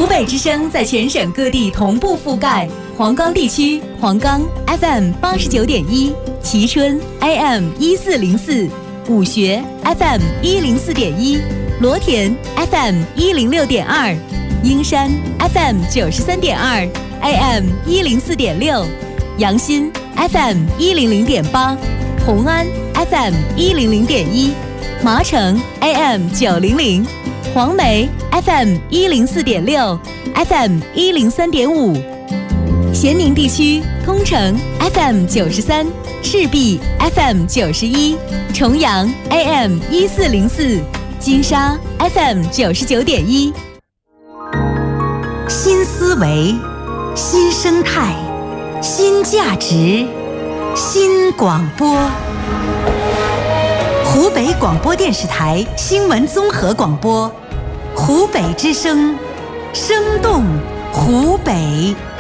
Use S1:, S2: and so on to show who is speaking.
S1: 湖北之声在全省各地同步覆盖。黄冈地区，黄冈 FM 89.1，蕲春 AM 1404，武穴 FM 104.1，罗田 FM 106.2，英山 FM 93.2 AM 104.6，阳新 FM 100.8，红安 FM 100.1，麻城 AM 900，黄梅 FM 104.6 FM 103.5，咸宁地区通城 FM 93，赤壁 FM 91，重阳 AM 1404，金沙 FM 99.1。
S2: 新思维，新生态，新价值，新广播。湖北广播电视台新闻综合广播，湖北之声，生动湖北。